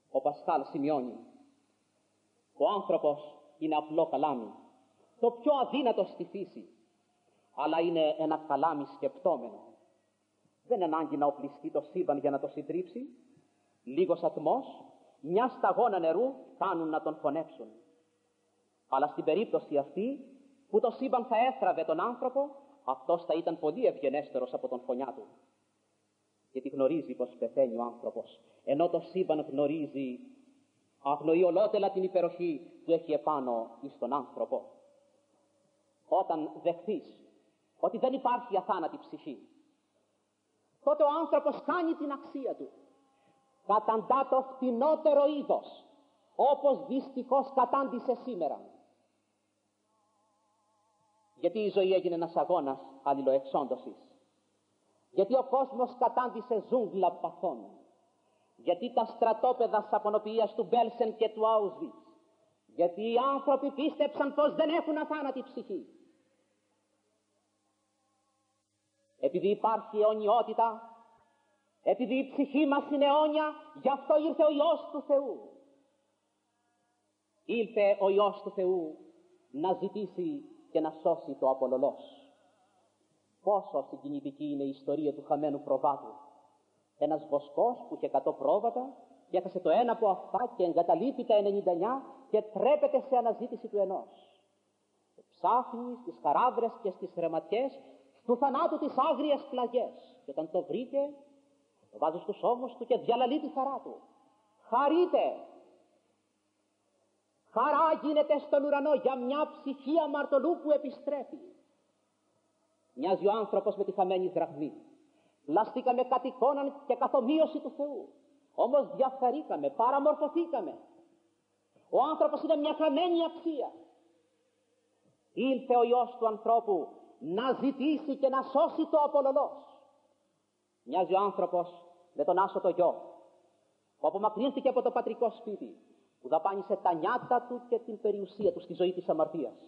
Ο Πασχάλ σημειώνει: ο άνθρωπος είναι απλό καλάμι, το πιο αδύνατο στη φύση, αλλά είναι ένα καλάμι σκεπτόμενο. Δεν ανάγκη να οπλιστεί το σύμπαν για να το συντρίψει. Λίγος ατμός, μια σταγόνα νερού κάνουν να τον φωνέψουν. Αλλά στην περίπτωση αυτή που το σύμπαν θα έθραβε τον άνθρωπο, αυτός θα ήταν πολύ ευγενέστερος από τον φωνιά του. Γιατί γνωρίζει πως πεθαίνει ο άνθρωπος, ενώ το σύμπαν γνωρίζει, αγνοεί ολότελα την υπεροχή που έχει επάνω εις τον άνθρωπο. Όταν δεχθείς ότι δεν υπάρχει αθάνατη ψυχή, τότε ο άνθρωπος κάνει την αξία του. Καταντά το φτηνότερο είδος, όπως δυστυχώς κατάντησε σήμερα. Γιατί η ζωή έγινε ένας αγώνας αλληλοεξόντωσης. Γιατί ο κόσμος κατάντησε ζούγκλα παθών. Γιατί τα στρατόπεδα σαπονοποιίας του Μπέλσεν και του Auschwitz. Γιατί οι άνθρωποι πίστεψαν πως δεν έχουν αθάνατη ψυχή. Επειδή υπάρχει αιωνιότητα, επειδή η ψυχή μας είναι αιώνια, γι' αυτό ήρθε ο Υιός του Θεού. Ήρθε ο Υιός του Θεού να ζητήσει και να σώσει το απολωλός. Πόσο συγκινητική είναι η ιστορία του χαμένου προβάτου. Ένας βοσκός που είχε 100 πρόβατα και έχασε το ένα από αυτά και εγκαταλείπει τα 99 και τρέπεται σε αναζήτηση του ενός. Και ψάχνει στις χαράβρες και στις ρεματιές του θανάτου τις άγριες πλαγιές. Και όταν το βρήκε, το βάζει στους ώμους του και διαλαλεί τη χαρά του. Χαρείτε! Χαρά γίνεται στον ουρανό για μια ψυχή αμαρτωλού που επιστρέφει. Μοιάζει ο άνθρωπος με τη χαμένη δραχμή. Πλαστήκαμε κατ' εικόναν και καθομοίωση του Θεού. Όμως διαφθαρήκαμε, παραμορφωθήκαμε. Ο άνθρωπος είναι μια χαμένη αξία. Ήλθε ο Υιός του ανθρώπου να ζητήσει και να σώσει το απολωλός. Μοιάζει ο άνθρωπος με τον άσωτο γιο που απομακρύνθηκε από το πατρικό σπίτι, που δαπάνησε τα νιάτα του και την περιουσία του στη ζωή της αμαρτίας.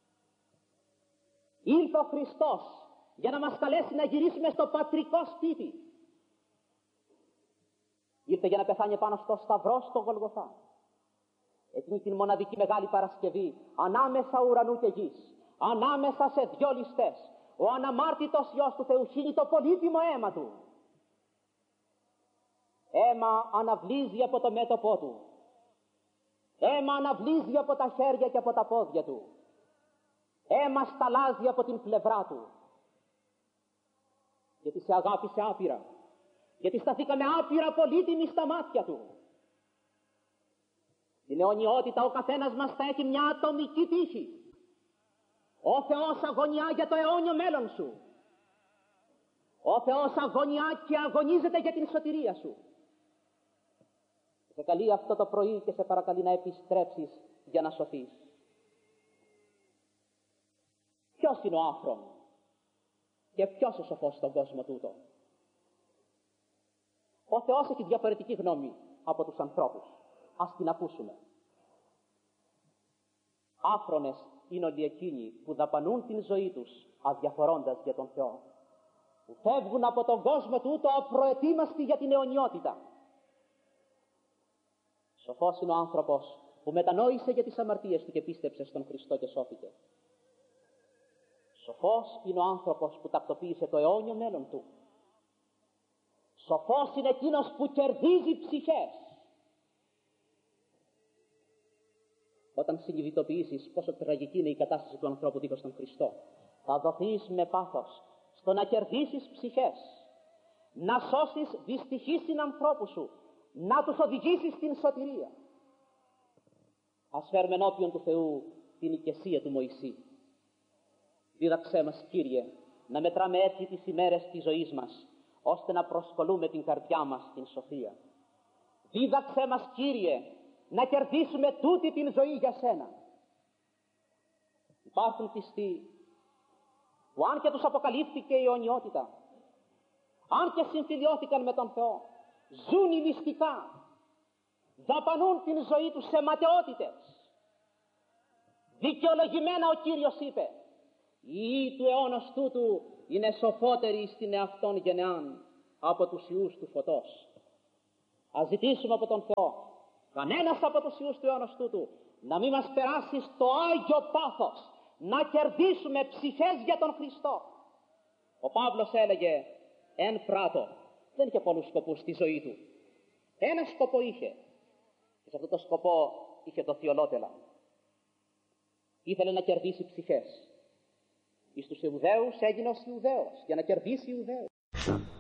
Ήρθε ο Χριστός για να μας καλέσει να γυρίσουμε στο πατρικό σπίτι. Ήρθε για να πεθάνει πάνω στο σταυρό στο Γολγοθά. Εκείνη την μοναδική Μεγάλη Παρασκευή, ανάμεσα ουρανού και γης, ανάμεσα σε δυο ληστές, ο αναμάρτητος Υιός του Θεού χύνει το πολύτιμο αίμα του. Αίμα αναβλύζει από το μέτωπό του. Αίμα αναβλύζει από τα χέρια και από τα πόδια του. Αίμα σταλάζει από την πλευρά του. Γιατί σε αγάπησε άπειρα. Γιατί σταθήκαμε άπειρα πολύτιμοι στα μάτια του. Στην αιωνιότητα ο καθένας μας θα έχει μια ατομική τύχη. Ο Θεός αγωνιά για το αιώνιο μέλλον σου. Ο Θεός αγωνιά και αγωνίζεται για την σωτηρία σου. Σε καλεί αυτό το πρωί και σε παρακαλεί να επιστρέψεις για να σωθείς. Ποιος είναι ο άφρον και ποιος ο σοφός στον κόσμο τούτο? Ο Θεός έχει διαφορετική γνώμη από τους ανθρώπους. Ας την ακούσουμε. Άφρονες είναι όλοι εκείνοι που δαπανούν την ζωή τους αδιαφορώντας για τον Θεό, που φεύγουν από τον κόσμο τούτο απροετοίμαστοι για την αιωνιότητα. Σοφός είναι ο άνθρωπος που μετανόησε για τις αμαρτίες του και πίστεψε στον Χριστό και σώθηκε. Σοφός είναι ο άνθρωπος που τακτοποίησε το αιώνιο μέλλον του. Σοφός είναι εκείνος που κερδίζει ψυχές. Όταν συνειδητοποιήσεις πόσο τραγική είναι η κατάσταση του ανθρώπου δίχως τον Χριστό, θα δοθείς με πάθος στο να κερδίσεις ψυχές, να σώσεις δυστυχείς συνανθρώπους σου, να τους οδηγήσεις στην σωτηρία. Ας φέρουμε ενώπιον του Θεού την οικεσία του Μωυσή. Δίδαξέ μας, Κύριε, να μετράμε έτσι τις ημέρες της ζωής μας, ώστε να προσκολούμε την καρδιά μας στην σοφία. Δίδαξέ μας, Κύριε, να κερδίσουμε τούτη την ζωή για Σένα. Υπάρχουν πιστοί που αν και τους αποκαλύφθηκε η αιωνιότητα, αν και συμφιλιώθηκαν με τον Θεό, ζουν ηλιστικά, δαπανούν την ζωή τους σε ματαιότητες. Δικαιολογημένα ο Κύριος είπε: οι ιοί του αιώνος τούτου είναι σοφότεροι στην εαυτόν γενεάν από τους ιούς του φωτός. Ας ζητήσουμε από τον Θεό κανένας από τους Υιούς του αιώνος τούτου να μην μας περάσει στο Άγιο πάθος να κερδίσουμε ψυχές για τον Χριστό. Ο Παύλος έλεγε εν πράτο, δεν είχε πολλούς σκοπούς στη ζωή του. Ένα σκοπό είχε, και σε αυτό το σκοπό είχε το θειολότελα. Ήθελε να κερδίσει ψυχές. Εις τους Ιουδαίους έγινε ως Ιουδαίος για να κερδίσει Ιουδαίους.